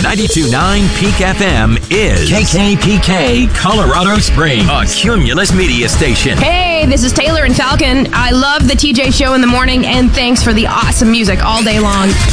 92.9 Peak FM is KKPK Colorado Springs, a Cumulus media station. Hey, this is Taylor and Falcon. I love the TJ Show in the morning, and thanks for the awesome music all day long.